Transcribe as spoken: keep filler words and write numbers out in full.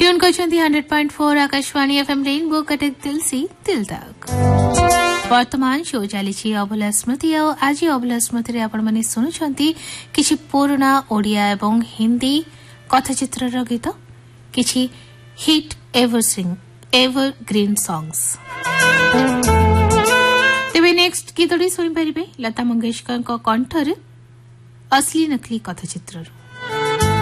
Tune करछन्ती hundred point four Akashvani FM rainbow Cuttack दिल से दिल तक। वर्तमान शो चली अभुला स्मृति और आज अभुला स्मृति रे आपण माने सुनुछन्ती किछि पुराना ओडिया एवं हिंदी कथाचित्र गीत, किछि हिट एवर सिंग एवर ग्रीन सॉन्ग्स। तेबे नेक्स्ट गीतटी सुनि परिबे लता मंगेशकर को कंठर असली नकली कथाचित्र।